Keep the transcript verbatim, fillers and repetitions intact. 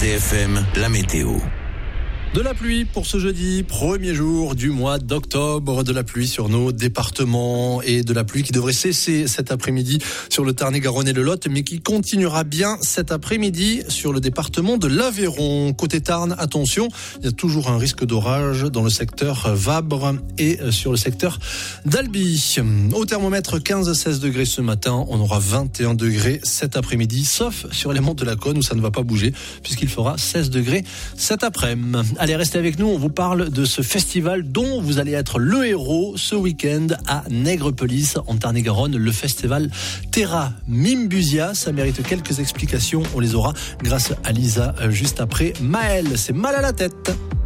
C F M, la météo. De la pluie pour ce jeudi, premier jour du mois d'octobre, de la pluie sur nos départements et de la pluie qui devrait cesser cet après-midi sur le Tarn-et-Garonne et le Lot, mais qui continuera bien cet après-midi sur le département de l'Aveyron. Côté Tarn, attention, il y a toujours un risque d'orage dans le secteur Vabre et sur le secteur d'Albi. Au thermomètre, quinze à seize degrés ce matin, on aura vingt et un degrés cet après-midi, sauf sur les monts de la Cône où ça ne va pas bouger puisqu'il fera seize degrés cet après-midi. Allez, restez avec nous, on vous parle de ce festival dont vous allez être le héros ce week-end à Nègrepelisse, en Tarn-et-Garonne, le festival Terra Mimbusia. Ça mérite quelques explications, on les aura grâce à Lisa juste après Maëlle. C'est mal à la tête.